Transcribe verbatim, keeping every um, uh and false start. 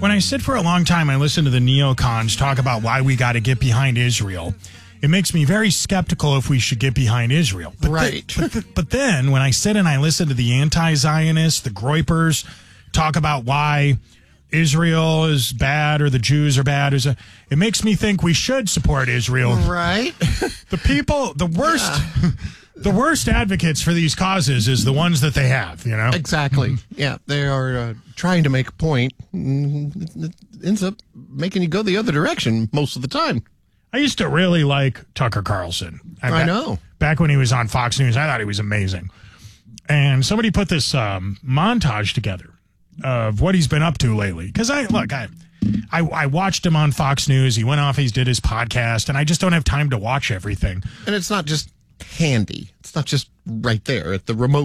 when I sit for a long time, I listen to the neocons talk about why we got to get behind Israel. It makes me very skeptical if we should get behind Israel. But right. Th- but, th- but then when I sit and I listen to the anti-Zionists, the Groypers, talk about why Israel is bad or the Jews are bad, is a, it makes me think we should support Israel. Right. The people, the worst... Yeah. The worst advocates for these causes is the ones that they have, you know? Exactly. Yeah, they are uh, trying to make a point. It ends up making you go the other direction most of the time. I used to really like Tucker Carlson. I, I know. Back when he was on Fox News, I thought he was amazing. And somebody put this um, montage together of what he's been up to lately. Because I, look, I, I, I watched him on Fox News. He went off, he did his podcast, and I just don't have time to watch everything. And it's not just handy. It's not just right there at the remote